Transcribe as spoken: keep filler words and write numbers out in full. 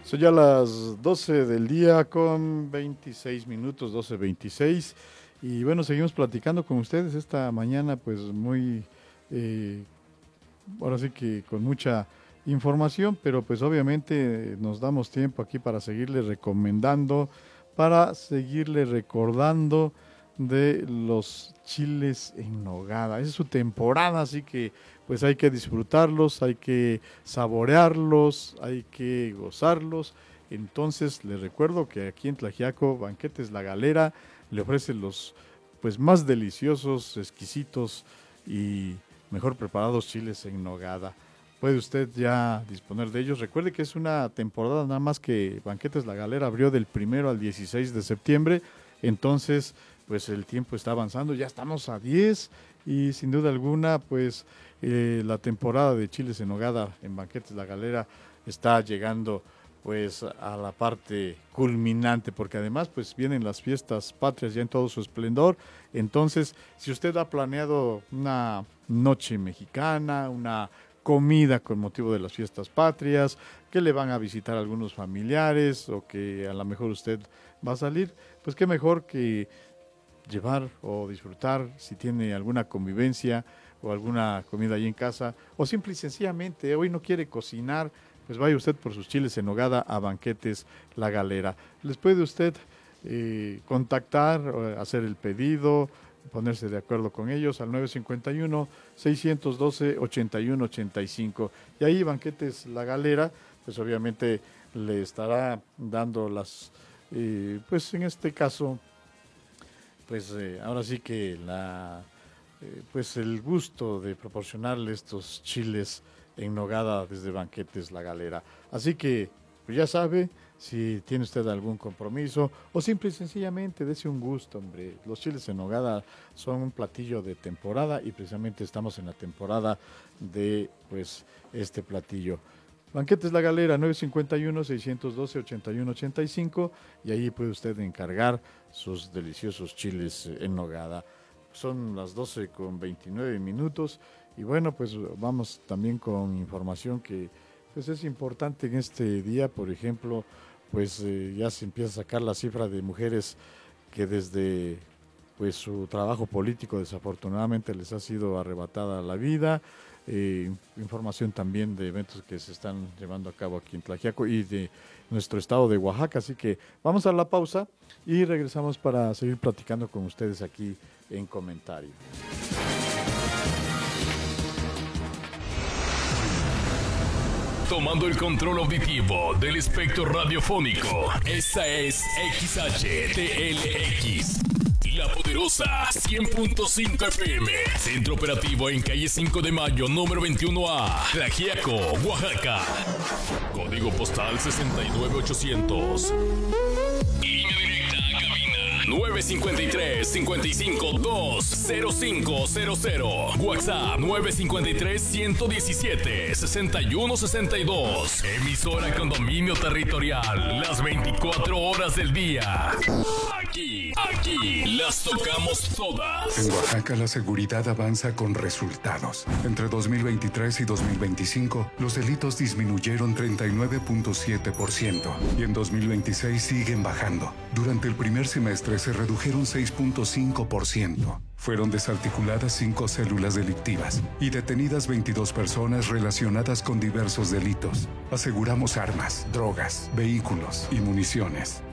Son ya las doce del día con veintiséis minutos, doce veintiséis. Y bueno, seguimos platicando con ustedes esta mañana, pues muy, eh, ahora sí que con mucha información, pero pues obviamente nos damos tiempo aquí para seguirle recomendando, para seguirle recordando de los chiles en nogada. Esa es su temporada, así que pues hay que disfrutarlos, hay que saborearlos, hay que gozarlos. Entonces les recuerdo que aquí en Tlaxiaco, Banquetes La Galera le ofrece los pues más deliciosos, exquisitos y mejor preparados chiles en nogada. Puede usted ya disponer de ellos. Recuerde que es una temporada nada más que Banquetes La Galera abrió del primero al dieciséis de septiembre. Entonces, pues el tiempo está avanzando. Ya estamos a diez y sin duda alguna, pues eh, la temporada de chiles en nogada en Banquetes La Galera está llegando pues a la parte culminante, porque además pues vienen las fiestas patrias ya en todo su esplendor. Entonces, si usted ha planeado una noche mexicana, una comida con motivo de las fiestas patrias, que le van a visitar algunos familiares o que a lo mejor usted va a salir, pues qué mejor que llevar o disfrutar, si tiene alguna convivencia o alguna comida ahí en casa, o simple y sencillamente hoy no quiere cocinar, pues vaya usted por sus chiles en nogada a Banquetes La Galera. Les puede usted eh, contactar, hacer el pedido, ponerse de acuerdo con ellos al nueve cinco uno, seis uno dos, ocho uno ocho cinco. Y ahí Banquetes La Galera, pues obviamente le estará dando las, eh, pues en este caso, pues eh, ahora sí que la, eh, pues el gusto de proporcionarle estos chiles en nogada desde Banquetes La Galera. Así que, pues ya sabe, si tiene usted algún compromiso o simple y sencillamente dese un gusto, hombre. Los chiles en nogada son un platillo de temporada y precisamente estamos en la temporada de, pues, este platillo. Banquetes La Galera, nueve cinco uno, seis uno dos, ocho uno ocho cinco, y ahí puede usted encargar sus deliciosos chiles en nogada. Son las doce con veintinueve minutos y bueno, pues vamos también con información que pues es importante en este día. Por ejemplo, pues eh, ya se empieza a sacar la cifra de mujeres que desde pues su trabajo político desafortunadamente les ha sido arrebatada la vida. Eh, información también de eventos que se están llevando a cabo aquí en Tlaxiaco y de nuestro estado de Oaxaca. Así que vamos a la pausa y regresamos para seguir platicando con ustedes aquí en comentario. Tomando el control auditivo del espectro radiofónico, esta es X H T L X. La Poderosa cien punto cinco F M. Centro operativo en calle cinco de mayo, número veintiuno A, Tlaxiaco, Oaxaca. Código postal sesenta y nueve ochocientos. Línea directa a cabina nueve cinco tres, cinco cinco dos, cero cinco cero cero. WhatsApp nueve cinco tres, uno uno siete, seis uno seis dos. Emisora con dominio territorial las veinticuatro horas del día. Aquí, aquí las tocamos todas. En Oaxaca la seguridad avanza con resultados. Entre dos mil veintitrés y dos mil veinticinco, los delitos disminuyeron treinta y nueve punto siete por ciento y en dos mil veintiséis siguen bajando. Durante el primer semestre se redujeron seis punto cinco por ciento. Fueron desarticuladas cinco células delictivas y detenidas veintidós personas relacionadas con diversos delitos. Aseguramos armas, drogas, vehículos y municiones.